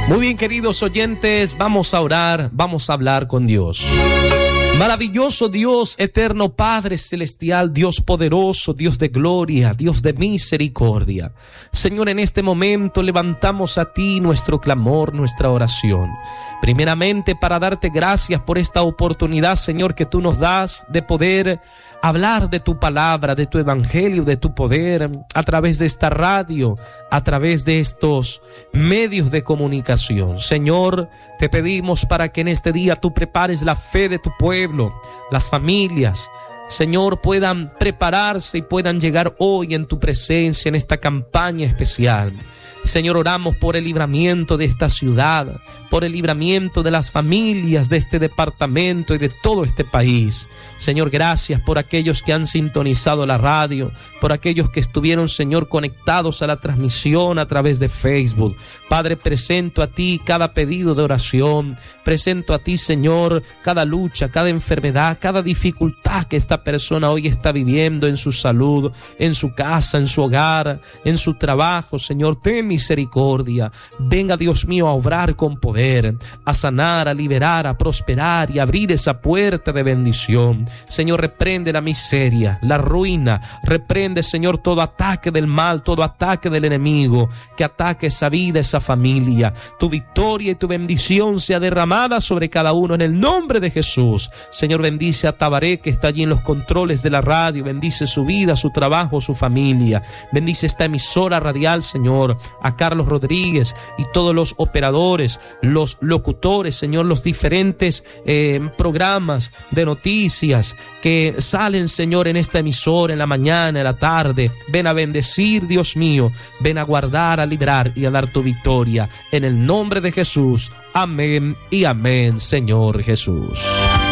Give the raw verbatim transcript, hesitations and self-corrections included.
Muy bien, queridos oyentes, vamos a orar, vamos a hablar con Dios. Maravilloso Dios, eterno Padre celestial, Dios poderoso, Dios de gloria, Dios de misericordia. Señor, en este momento levantamos a ti nuestro clamor, nuestra oración. Primeramente para darte gracias por esta oportunidad, Señor, que tú nos das de poder hablar de tu palabra, de tu evangelio, de tu poder, a través de esta radio, a través de estos medios de comunicación. Señor, te pedimos para que en este día tú prepares la fe de tu pueblo, las familias, Señor, puedan prepararse y puedan llegar hoy en tu presencia, en esta campaña especial. Señor, oramos por el libramiento de esta ciudad, por el libramiento de las familias de este departamento y de todo este país. Señor, gracias por aquellos que han sintonizado la radio, por aquellos que estuvieron, Señor, conectados a la transmisión a través de Facebook. Padre, presento a ti cada pedido de oración, presento a ti, Señor, cada lucha, cada enfermedad, cada dificultad que esta persona hoy está viviendo en su salud, en su casa, en su hogar, en su trabajo. Señor, ten misericordia. Venga, Dios mío, a obrar con poder, a sanar, a liberar, a prosperar y abrir esa puerta de bendición. Señor, reprende la miseria, la ruina, reprende, Señor, todo ataque del mal, todo ataque del enemigo que ataque esa vida, esa familia. Tu victoria y tu bendición sea derramada sobre cada uno en el nombre de Jesús. Señor, bendice a Tabaré, que está allí en los controles de la radio, bendice su vida, su trabajo, su familia, bendice esta emisora radial, Señor, a Carlos Rodríguez y todos los operadores, los locutores, Señor, los diferentes eh, programas de noticias que salen, Señor, en esta emisora, en la mañana, en la tarde. Ven a bendecir, Dios mío, ven a guardar, a librar y a dar tu victoria en el nombre de Jesús. Amén y amén, Señor Jesús.